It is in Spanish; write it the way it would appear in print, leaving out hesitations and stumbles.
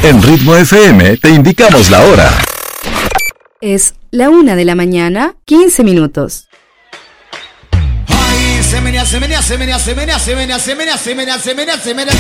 En Ritmo FM te indicamos la hora. Es la 1:15 a.m. Ay, se menea.